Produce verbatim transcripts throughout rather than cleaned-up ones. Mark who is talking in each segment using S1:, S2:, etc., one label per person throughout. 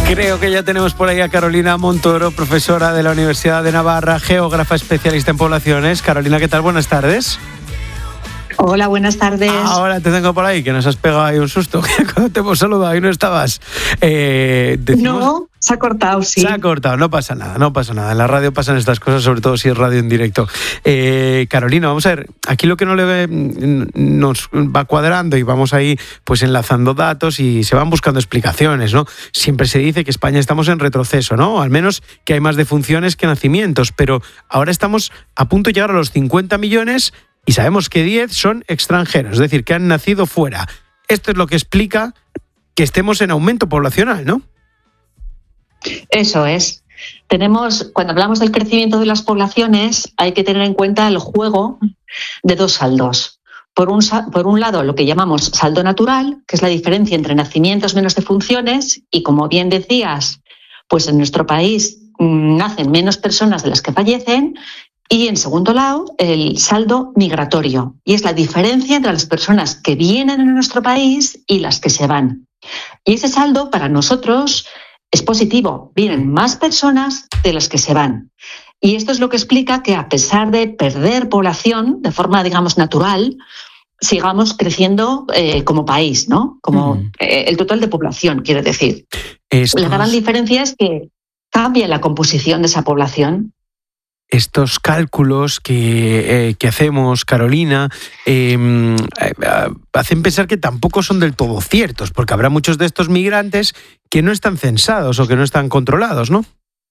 S1: Creo que ya tenemos por ahí a Carolina Montoro, profesora de la Universidad de Navarra, geógrafa especialista en poblaciones. Carolina, ¿qué tal? Buenas tardes.
S2: Hola, buenas tardes.
S1: Ahora te tengo por ahí, que nos has pegado ahí un susto. Cuando te hemos saludado y no estabas. Eh, decimos...
S2: No, se ha cortado, sí.
S1: Se ha cortado, no pasa nada, no pasa nada. En la radio pasan estas cosas, sobre todo si es radio en directo. Eh, Carolina, vamos a ver, aquí lo que no le nos va cuadrando y vamos ahí pues enlazando datos y se van buscando explicaciones, ¿no? Siempre se dice que España estamos en retroceso, ¿no? Al menos que hay más defunciones que nacimientos, pero ahora estamos a punto de llegar a los cincuenta millones y sabemos que diez son extranjeros, es decir, que han nacido fuera. Esto es lo que explica que estemos en aumento poblacional, ¿no?
S2: Eso es. Tenemos, cuando hablamos del crecimiento de las poblaciones, hay que tener en cuenta el juego de dos saldos. Por un, por un lado, lo que llamamos saldo natural, que es la diferencia entre nacimientos menos defunciones, y como bien decías, pues en nuestro país mmm, nacen menos personas de las que fallecen. Y en segundo lado, el saldo migratorio, y es la diferencia entre las personas que vienen a nuestro país y las que se van. Y ese saldo para nosotros es positivo, vienen más personas de las que se van. Y esto es lo que explica que a pesar de perder población de forma, digamos, natural, sigamos creciendo eh, como país, ¿no? Como mm. eh, el total de población, quiero decir. Estos... La gran diferencia es que cambia la composición de esa población.
S1: Estos cálculos que, eh, que hacemos, Carolina, eh, eh, hacen pensar que tampoco son del todo ciertos, porque habrá muchos de estos migrantes que no están censados o que no están controlados, ¿no?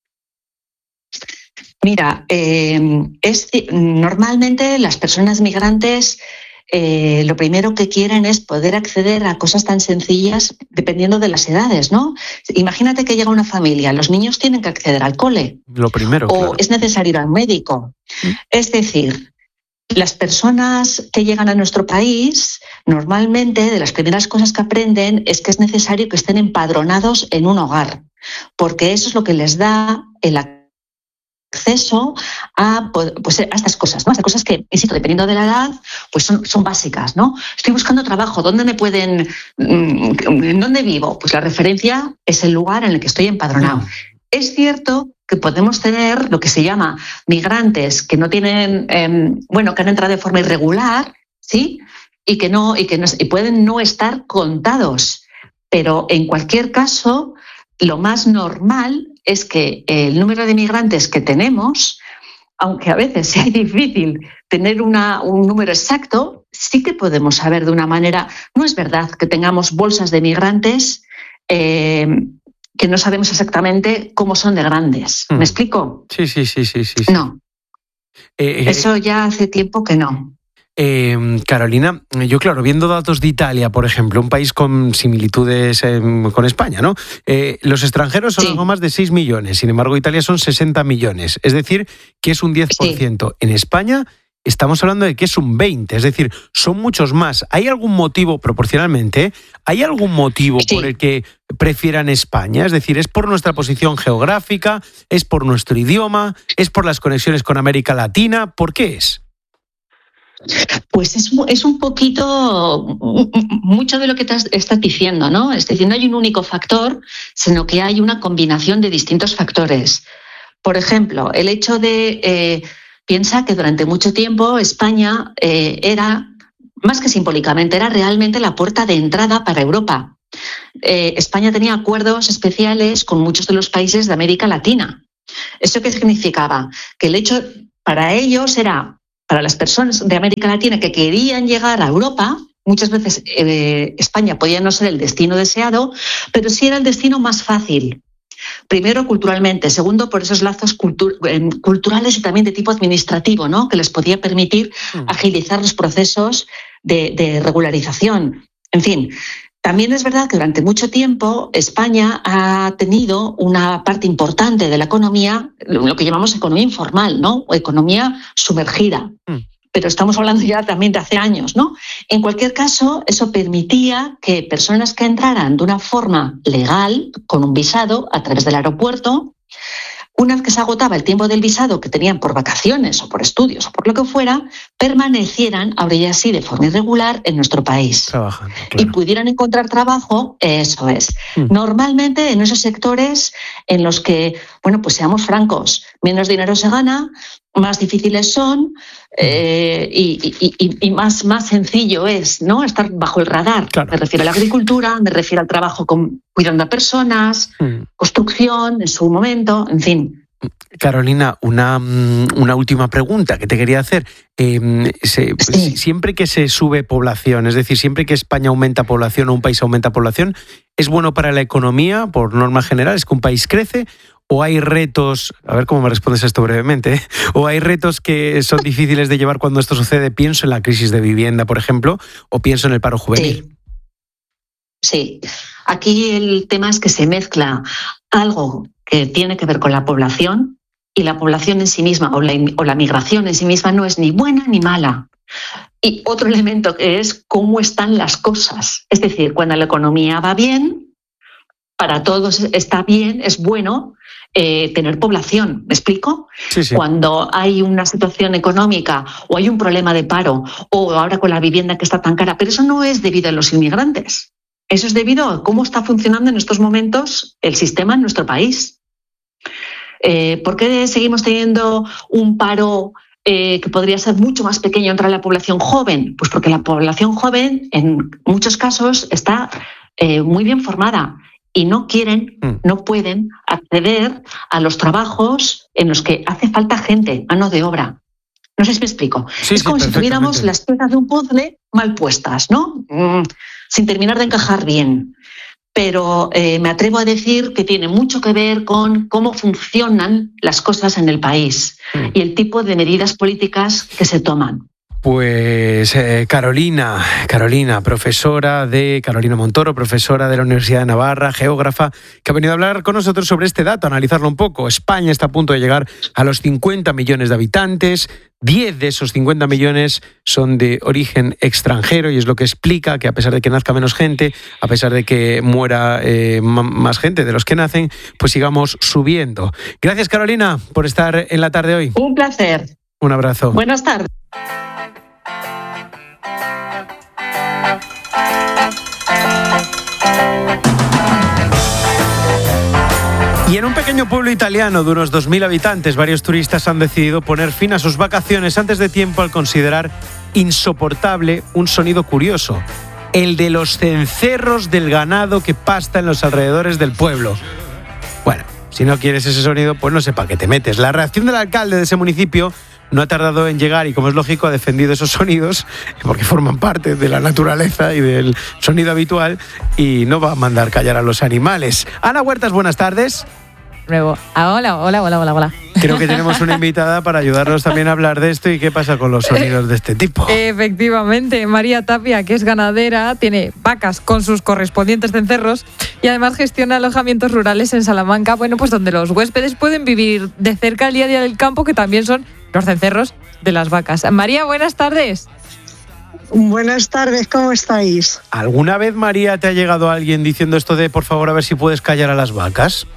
S2: Mira, eh, es, normalmente las personas migrantes eh, lo primero que quieren es poder acceder a cosas tan sencillas dependiendo de las edades, ¿no? Imagínate que llega una familia, los niños tienen que acceder al cole.
S1: Lo primero,
S2: o
S1: claro.
S2: Es necesario ir al médico. ¿Mm? Es decir, las personas que llegan a nuestro país, normalmente de las primeras cosas que aprenden es que es necesario que estén empadronados en un hogar, porque eso es lo que les da el acceso a, pues, a estas cosas, ¿no? A estas cosas que, insisto, dependiendo de la edad, pues son, son básicas, ¿no? Estoy buscando trabajo, ¿dónde me pueden, en dónde vivo? Pues la referencia es el lugar en el que estoy empadronado. Mm. Es cierto que podemos tener lo que se llama migrantes que no tienen, eh, bueno, que han entrado de forma irregular, ¿sí? Y que no, y que no, y pueden no estar contados. Pero en cualquier caso, lo más normal es que el número de migrantes que tenemos, aunque a veces sea difícil tener una, un número exacto, sí que podemos saber de una manera. No es verdad que tengamos bolsas de migrantes eh, que no sabemos exactamente cómo son de grandes. ¿Me explico?
S1: Sí, sí, sí, sí, sí.
S2: No. Eh, Eso ya hace tiempo que no.
S1: Eh, Carolina, yo claro, viendo datos de Italia, por ejemplo, un país con similitudes eh, con España, ¿no? Eh, los extranjeros son sí. algo más de seis millones, sin embargo Italia son sesenta millones, es decir, que es un diez por ciento. Sí. En España estamos hablando de que es un veinte por ciento, es decir, son muchos más. ¿Hay algún motivo, proporcionalmente, hay algún motivo sí. por el que prefieran España? Es decir, ¿es por nuestra posición geográfica? ¿Es por nuestro idioma? ¿Es por las conexiones con América Latina? ¿Por qué es?
S2: Pues es, es un poquito, mucho de lo que te estás diciendo, ¿no? Es decir, no hay un único factor, sino que hay una combinación de distintos factores. Por ejemplo, el hecho de, eh, piensa que durante mucho tiempo España eh, era, más que simbólicamente, era realmente la puerta de entrada para Europa. Eh, España tenía acuerdos especiales con muchos de los países de América Latina. ¿Eso qué significaba? Que el hecho, para ellos era... Para las personas de América Latina que querían llegar a Europa, muchas veces eh, España podía no ser el destino deseado, pero sí era el destino más fácil. Primero, culturalmente. Segundo, por esos lazos cultu- eh, culturales y también de tipo administrativo, ¿no? Que les podía permitir mm. agilizar los procesos de, de regularización. En fin, también es verdad que durante mucho tiempo España ha tenido una parte importante de la economía, lo que llamamos economía informal, ¿no? O economía sumergida. Mm. Pero estamos hablando ya también de hace años, ¿no? En cualquier caso, eso permitía que personas que entraran de una forma legal, con un visado, a través del aeropuerto, una vez que se agotaba el tiempo del visado que tenían por vacaciones o por estudios o por lo que fuera, permanecieran, ahora ya sí, de forma irregular en nuestro país.
S1: Trabajan, claro.
S2: Y pudieran encontrar trabajo, eso es. Mm. Normalmente en esos sectores en los que, bueno, pues seamos francos, menos dinero se gana, más difíciles son eh, y, y, y más, más sencillo es, ¿no?, estar bajo el radar. Claro. Me refiero a la agricultura, me refiero al trabajo con, cuidando a personas, mm. construcción en su momento, en fin.
S1: Carolina, una, una última pregunta que te quería hacer. Eh, se, sí. Siempre que se sube población, es decir, siempre que España aumenta población o un país aumenta población, ¿es bueno para la economía, por norma general? ¿Es que un país crece? ¿O hay retos, a ver cómo me respondes a esto brevemente, ¿eh? ¿O hay retos que son difíciles de llevar cuando esto sucede? Pienso en la crisis de vivienda, por ejemplo, o pienso en el paro juvenil.
S2: Sí, sí. Aquí el tema es que se mezcla algo que tiene que ver con la población, y la población en sí misma o la, o la migración en sí misma no es ni buena ni mala. Y otro elemento que es cómo están las cosas. Es decir, cuando la economía va bien, para todos está bien, es bueno eh, tener población. ¿Me explico?
S1: Sí, sí.
S2: Cuando hay una situación económica o hay un problema de paro o ahora con la vivienda que está tan cara, pero eso no es debido a los inmigrantes. Eso es debido a cómo está funcionando en estos momentos el sistema en nuestro país. Eh, ¿Por qué seguimos teniendo un paro eh, que podría ser mucho más pequeño entre la población joven? Pues porque la población joven, en muchos casos, está eh, muy bien formada y no quieren, mm. no pueden acceder a los trabajos en los que hace falta gente, mano de obra. No sé si me explico.
S1: Sí,
S2: es
S1: sí,
S2: como si tuviéramos las piezas de un puzzle mal puestas, ¿no? Mm, sin terminar de encajar bien. Pero eh, me atrevo a decir que tiene mucho que ver con cómo funcionan las cosas en el país mm. y el tipo de medidas políticas que se toman.
S1: Pues eh, Carolina, Carolina, profesora de Carolina Montoro, profesora de la Universidad de Navarra, geógrafa, que ha venido a hablar con nosotros sobre este dato, analizarlo un poco. España está a punto de llegar a los cincuenta millones de habitantes, diez de esos cincuenta millones son de origen extranjero y es lo que explica que a pesar de que nazca menos gente, a pesar de que muera eh, m- más gente de los que nacen, pues sigamos subiendo. Gracias, Carolina, por estar en la tarde hoy.
S2: Un placer.
S1: Un abrazo.
S2: Buenas tardes.
S1: Y en un pequeño pueblo italiano de unos dos mil habitantes, varios turistas han decidido poner fin a sus vacaciones antes de tiempo al considerar insoportable un sonido curioso, el de los cencerros del ganado que pasta en los alrededores del pueblo. Bueno, si no quieres ese sonido, pues no sé para qué te metes. La reacción del alcalde de ese municipio no ha tardado en llegar y, como es lógico, ha defendido esos sonidos porque forman parte de la naturaleza y del sonido habitual y no va a mandar callar a los animales. Ana Huertas, buenas tardes.
S3: Nuevo. Ah, hola, hola, hola, hola, hola.
S1: Creo que tenemos una invitada para ayudarnos también a hablar de esto y qué pasa con los sonidos de este tipo.
S3: Efectivamente, María Tapia, que es ganadera, tiene vacas con sus correspondientes cencerros y además gestiona alojamientos rurales en Salamanca, bueno, pues donde los huéspedes pueden vivir de cerca el día a día del campo, que también son los cencerros de las vacas. María, buenas tardes.
S4: Buenas tardes, ¿cómo estáis?
S1: ¿Alguna vez, María, te ha llegado alguien diciendo esto de por favor a ver si puedes callar a las vacas?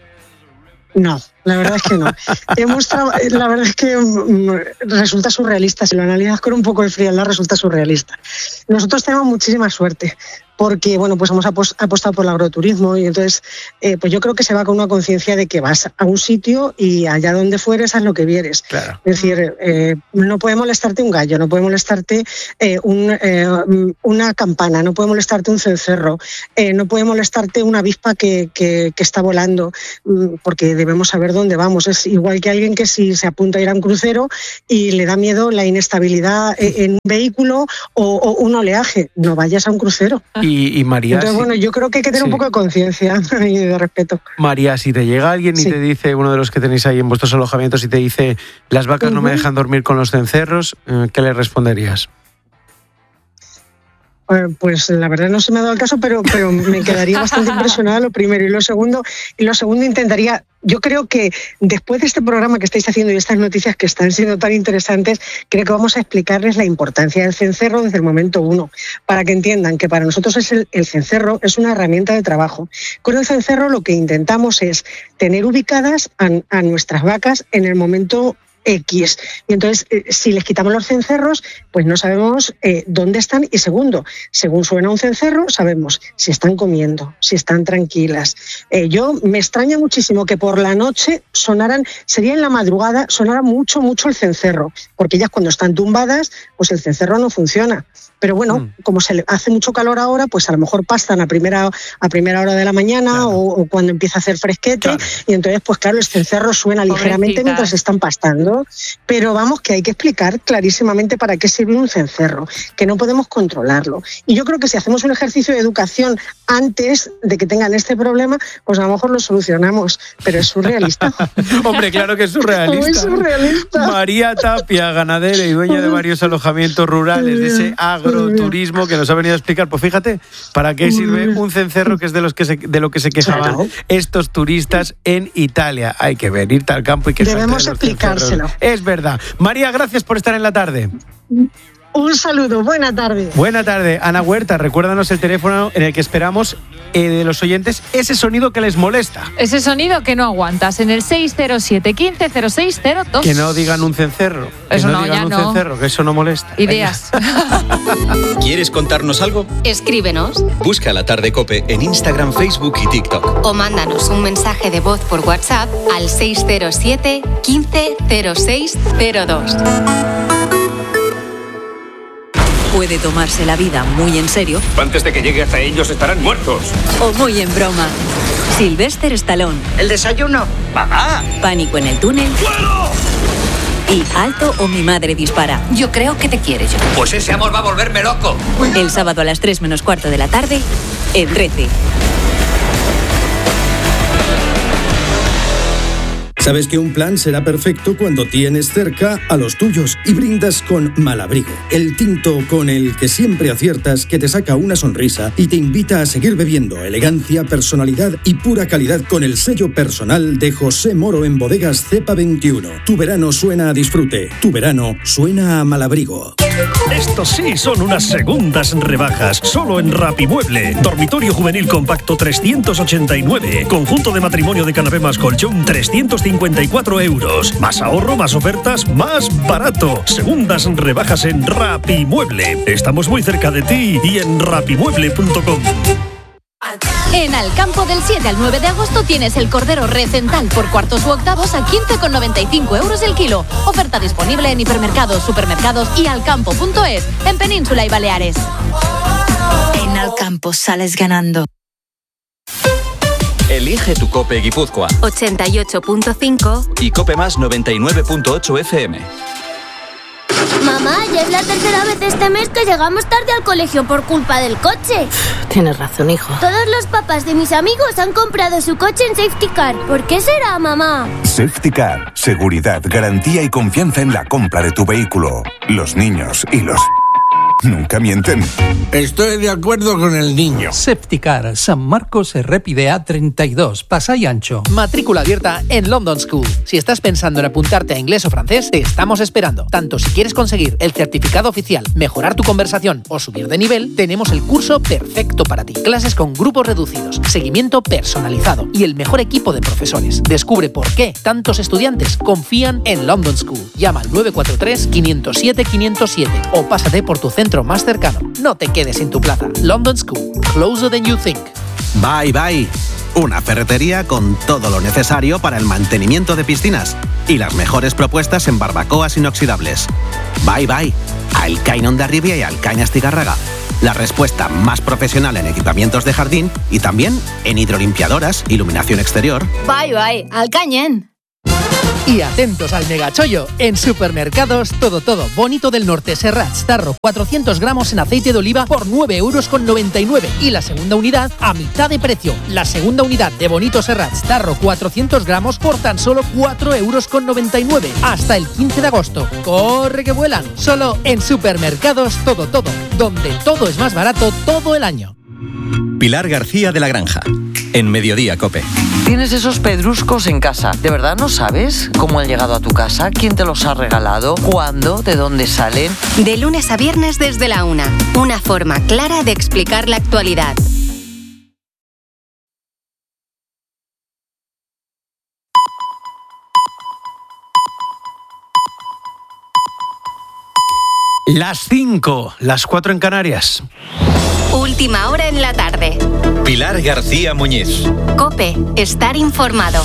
S4: No, la verdad es que no. Hemos traba- la verdad es que mm, resulta surrealista. Si lo analizas con un poco de frialdad, resulta surrealista. Nosotros tenemos muchísima suerte porque, bueno, pues hemos apos- apostado por el agroturismo y entonces, eh, pues yo creo que se va con una conciencia de que vas a un sitio y allá donde fueres haz lo que vieres.
S1: Claro.
S4: Es decir, eh, no puede molestarte un gallo, no puede molestarte eh, un, eh, una campana, no puede molestarte un cencerro, eh, no puede molestarte una avispa que, que, que está volando, porque debemos saber dónde vamos. Es igual que alguien que si se apunta a ir a un crucero y le da miedo la inestabilidad en un vehículo o, o un oleaje, no vayas a un crucero.
S1: Y, y María...
S4: Entonces,
S1: si...
S4: bueno, yo creo que hay que tener sí. un poco de conciencia y de respeto.
S1: María, si te llega alguien y sí. te dice, uno de los que tenéis ahí en vuestros alojamientos, y te dice, las vacas uh-huh. no me dejan dormir con los cencerros, ¿qué le responderías?
S4: Pues la verdad no se me ha dado el caso, pero, pero me quedaría bastante impresionada lo primero. Y lo segundo, y lo segundo intentaría, yo creo que después de este programa que estáis haciendo y estas noticias que están siendo tan interesantes, creo que vamos a explicarles la importancia del cencerro desde el momento uno, para que entiendan que para nosotros es el, el cencerro es una herramienta de trabajo. Con el cencerro lo que intentamos es tener ubicadas a, a nuestras vacas en el momento X. Y entonces, eh, si les quitamos los cencerros, pues no sabemos eh, dónde están. Y segundo, según suena un cencerro, sabemos si están comiendo, si están tranquilas. Eh, yo me extraña muchísimo que por la noche sonaran, sería en la madrugada, sonara mucho, mucho el cencerro, porque ellas cuando están tumbadas, pues el cencerro no funciona. Pero bueno, mm. como se le hace mucho calor ahora, pues a lo mejor pastan a primera, a primera hora de la mañana, claro. o, o cuando empieza a hacer fresquete, claro. y entonces, pues claro, el cencerro suena Pobrecita. ligeramente mientras están pastando. Pero vamos, que hay que explicar clarísimamente para qué sirve un cencerro, que no podemos controlarlo. Y yo creo que si hacemos un ejercicio de educación antes de que tengan este problema, pues a lo mejor lo solucionamos, pero es surrealista.
S1: Hombre, claro que es surrealista.
S4: Es surrealista.
S1: María Tapia, ganadera y dueña de varios alojamientos rurales, de ese agroturismo que nos ha venido a explicar. Pues fíjate, ¿para qué sirve un cencerro, que es de los que se, de lo que se quejaban claro. estos turistas en Italia? Hay que venir al campo y que
S4: debemos explicárselo.
S1: Es verdad. María, gracias por estar en la tarde.
S4: Un saludo, buena tarde.
S1: Buena tarde. Ana Huerta, recuérdanos el teléfono en el que esperamos eh, de los oyentes ese sonido que les molesta.
S3: Ese sonido que no aguantas, en el seis cero siete, uno cinco cero seis cero dos.
S1: Que no digan un cencerro.
S3: Eso
S1: que no,
S3: no
S1: digan
S3: ya
S1: un
S3: no.
S1: cencerro, que eso no molesta.
S3: Ideas.
S5: ¿Quieres contarnos algo?
S6: Escríbenos.
S5: Busca La Tarde COPE en Instagram, Facebook y TikTok.
S6: O mándanos un mensaje de voz por WhatsApp al seis cero siete, uno cinco cero seis cero dos.
S7: Puede tomarse la vida muy en serio.
S8: Antes de que llegue hasta ellos estarán muertos.
S7: O muy en broma. Sylvester Stallone.
S9: ¿El desayuno?
S8: ¡Mamá!
S7: Pánico en el túnel.
S8: ¡Fuego!
S7: Y Alto o mi madre dispara.
S6: Yo creo que te quiere, yo.
S8: Pues ese amor va a volverme loco.
S7: El sábado a las tres menos cuarto de la tarde, en trece.
S10: Sabes que un plan será perfecto cuando tienes cerca a los tuyos y brindas con Malabrigo, el tinto con el que siempre aciertas, que te saca una sonrisa y te invita a seguir bebiendo elegancia, personalidad y pura calidad con el sello personal de José Moro en Bodegas Cepa veintiuno. Tu verano suena a disfrute, tu verano suena a Malabrigo.
S11: Estos sí son unas segundas rebajas, solo en Rapimueble. Dormitorio juvenil compacto trescientos ochenta y nueve, conjunto de matrimonio de canapé más colchón trescientos cincuenta y cuatro euros. Más ahorro, más ofertas, más barato. Segundas rebajas en Rapimueble. Estamos muy cerca de ti y en rapimueble punto com.
S12: En Alcampo del siete al nueve de agosto tienes el cordero recental por cuartos u octavos a quince con noventa y cinco euros el kilo. Oferta disponible en hipermercados, supermercados y alcampo punto es en Península y Baleares.
S7: En Alcampo sales ganando.
S5: Elige tu COPE Guipúzcoa.
S6: ochenta y ocho punto cinco
S5: Y COPE Más noventa y nueve punto ocho F M.
S13: Mamá, ya es la tercera vez este mes que llegamos tarde al colegio por culpa del coche.
S14: Tienes razón, hijo.
S13: Todos los papás de mis amigos han comprado su coche en Safety Car. ¿Por qué será, mamá?
S15: Safety Car. Seguridad, garantía y confianza en la compra de tu vehículo. Los niños y los... nunca mienten.
S16: Estoy de acuerdo con el niño.
S17: Safety Car, San Marcos Errépide A treinta y dos, Pasay Ancho.
S18: Matrícula abierta en London School. Si estás pensando en apuntarte a inglés o francés, te estamos esperando. Tanto si quieres conseguir el certificado oficial, mejorar tu conversación o subir de nivel, tenemos el curso perfecto para ti. Clases con grupos reducidos, seguimiento personalizado y el mejor equipo de profesores. Descubre por qué tantos estudiantes confían en London School. Llama al nueve cuatro tres, quinientos siete, quinientos siete o pásate por tu centro más cercano. No te quedes sin tu plaza. London School. Closer than you think.
S19: Bye Bye. Una ferretería con todo lo necesario para el mantenimiento de piscinas y las mejores propuestas en barbacoas inoxidables. Bye Bye. A Alcain Hondarribia y Alcain Astigarraga. La respuesta más profesional en equipamientos de jardín y también en hidrolimpiadoras, iluminación exterior.
S12: Bye Bye. Alcañen.
S18: Y atentos al megachollo. En Supermercados Todo Todo Bonito del Norte Serrats Tarro cuatrocientos gramos en aceite de oliva por nueve euros con noventa y nueve. Y la segunda unidad a mitad de precio. La segunda unidad de Bonito Serrats Tarro cuatrocientos gramos por tan solo cuatro euros con noventa y nueve. Hasta el quince de agosto. ¡Corre que vuelan! Solo en Supermercados Todo Todo, donde todo es más barato todo el año.
S5: Pilar García de la Granja, en Mediodía COPE.
S9: Tienes esos pedruscos en casa. ¿De verdad no sabes cómo han llegado a tu casa? ¿Quién te los ha regalado? ¿Cuándo? ¿De dónde salen?
S6: De lunes a viernes desde la una. Una forma clara de explicar la actualidad.
S1: Las cinco, las cuatro en Canarias.
S6: Última hora en la tarde.
S5: Pilar García Muñiz.
S6: COPE, estar informado.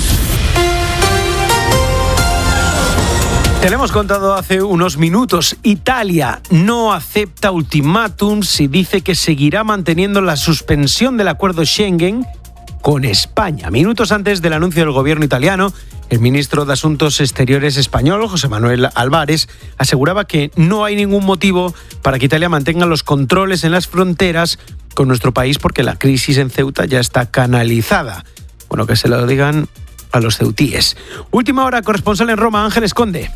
S1: Te lo hemos contado hace unos minutos. Italia no acepta ultimátums y dice que seguirá manteniendo la suspensión del acuerdo Schengen con España. Minutos antes del anuncio del gobierno italiano, el ministro de Asuntos Exteriores español, José Manuel Álvarez, aseguraba que no hay ningún motivo para que Italia mantenga los controles en las fronteras con nuestro país porque la crisis en Ceuta ya está canalizada. Bueno, que se lo digan a los ceutíes. Última hora, corresponsal en Roma, Ángeles Conde.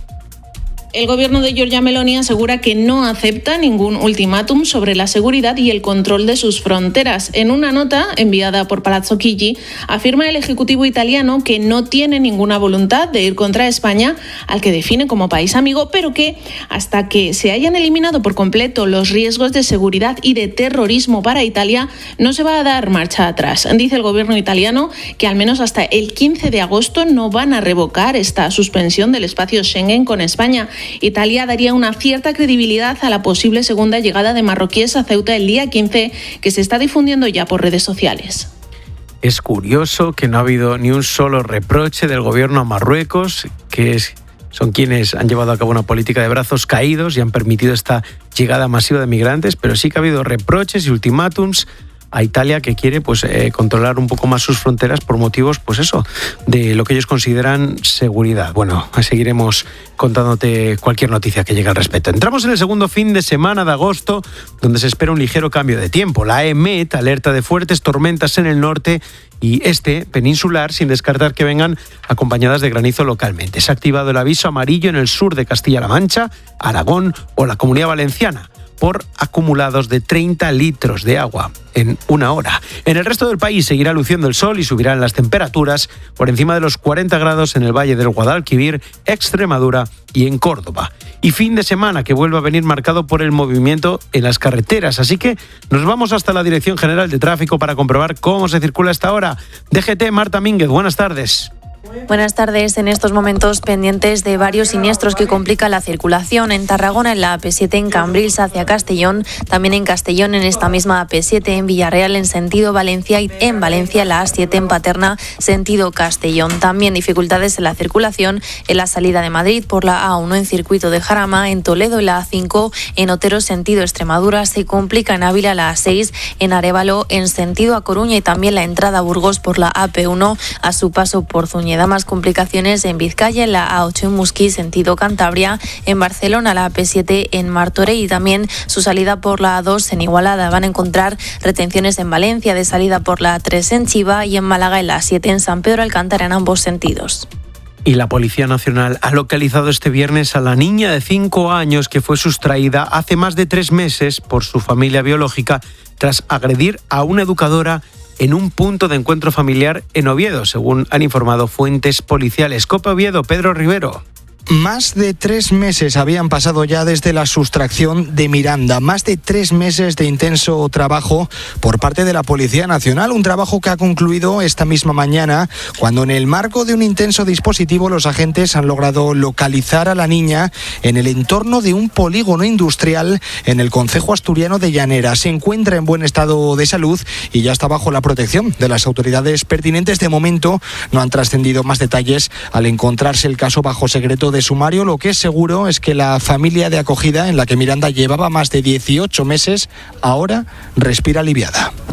S14: El gobierno de Giorgia Meloni asegura que no acepta ningún ultimátum sobre la seguridad y el control de sus fronteras. En una nota enviada por Palazzo Chigi, afirma el Ejecutivo italiano que no tiene ninguna voluntad de ir contra España, al que define como país amigo, pero que hasta que se hayan eliminado por completo los riesgos de seguridad y de terrorismo para Italia, no se va a dar marcha atrás. Dice el gobierno italiano que al menos hasta el quince de agosto no van a revocar esta suspensión del espacio Schengen con España. Italia daría una cierta credibilidad a la posible segunda llegada de marroquíes a Ceuta el día quince, que se está difundiendo ya por redes sociales.
S1: Es curioso que no ha habido ni un solo reproche del gobierno a Marruecos, que es, son quienes han llevado a cabo una política de brazos caídos y han permitido esta llegada masiva de migrantes, pero sí que ha habido reproches y ultimátums a Italia, que quiere pues eh, controlar un poco más sus fronteras por motivos, pues eso, de lo que ellos consideran seguridad. Bueno, seguiremos contándote cualquier noticia que llegue al respecto. Entramos en el segundo fin de semana de agosto, donde se espera un ligero cambio de tiempo. La EMET alerta de fuertes tormentas en el norte y este peninsular, sin descartar que vengan acompañadas de granizo localmente. Se ha activado el aviso amarillo en el sur de Castilla-La Mancha, Aragón o la Comunidad Valenciana, por acumulados de treinta litros de agua en una hora. En el resto del país seguirá luciendo el sol y subirán las temperaturas por encima de los cuarenta grados en el Valle del Guadalquivir, Extremadura y en Córdoba. Y fin de semana que vuelve a venir marcado por el movimiento en las carreteras. Así que nos vamos hasta la Dirección General de Tráfico para comprobar cómo se circula a esta hora. D G T, Marta Mínguez, buenas tardes.
S20: Buenas tardes. En estos momentos pendientes de varios siniestros que complican la circulación. En Tarragona, en la A P siete, en Cambrils hacia Castellón. También en Castellón, en esta misma A P siete. En Villarreal, en sentido Valencia. Y en Valencia, la A siete, en Paterna, sentido Castellón. También dificultades en la circulación en la salida de Madrid por la A uno en circuito de Jarama. En Toledo, en la A cinco. En Otero, sentido Extremadura. Se complica en Ávila la A seis. En Arévalo, en sentido a Coruña. Y también la entrada a Burgos por la A P uno a su paso por Zuñeda. Más complicaciones en Vizcaya, en la A ocho en Musquí, sentido Cantabria, en Barcelona, la A P siete en Martorell y también su salida por la A dos en Igualada. Van a encontrar retenciones en Valencia de salida por la A tres en Chiva y en Málaga, en la A siete en San Pedro Alcántara en ambos sentidos.
S1: Y la Policía Nacional ha localizado este viernes a la niña de cinco años que fue sustraída hace más de tres meses por su familia biológica tras agredir a una educadora en un punto de encuentro familiar en Oviedo, según han informado fuentes policiales. COPE Oviedo, Pedro Rivero.
S21: Más de tres meses habían pasado ya desde la sustracción de Miranda. Más de tres meses de intenso trabajo por parte de la Policía Nacional. Un trabajo que ha concluido esta misma mañana, cuando en el marco de un intenso dispositivo los agentes han logrado localizar a la niña en el entorno de un polígono industrial en el concejo asturiano de Llanera. Se encuentra en buen estado de salud y ya está bajo la protección de las autoridades pertinentes. De momento no han trascendido más detalles al encontrarse el caso bajo secreto de sumario. Lo que es seguro es que la familia de acogida en la que Miranda llevaba más de dieciocho meses ahora respira aliviada.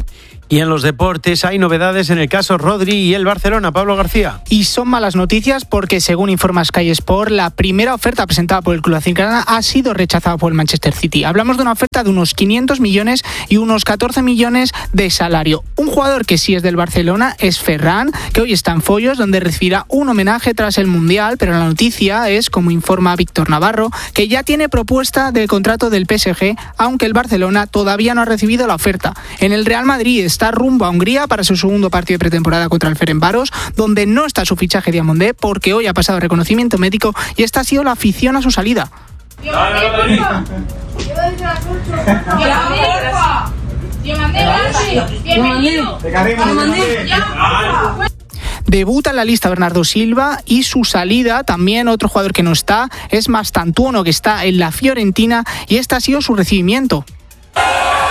S1: Y en los deportes hay novedades en el caso Rodri y el Barcelona. Pablo García.
S2: Y son malas noticias porque, según informa Sky Sport, la primera oferta presentada por el club azulgrana ha sido rechazada por el Manchester City. Hablamos de una oferta de unos quinientos millones y unos catorce millones de salario. Un jugador que sí es del Barcelona es Ferran, que hoy está en Follos, donde recibirá un homenaje tras el Mundial, pero la noticia es, como informa Víctor Navarro, que ya tiene propuesta del contrato del P S G, aunque el Barcelona todavía no ha recibido la oferta. En el Real Madrid está rumbo a Hungría para su segundo partido de pretemporada contra el Ferencváros, donde no está su fichaje Diamondé porque hoy ha pasado reconocimiento médico y esta ha sido la afición a su salida. Debuta en la lista Bernardo Silva y su salida, también otro jugador que no está, es Mastantuono, que está en la Fiorentina y este ha sido su recibimiento.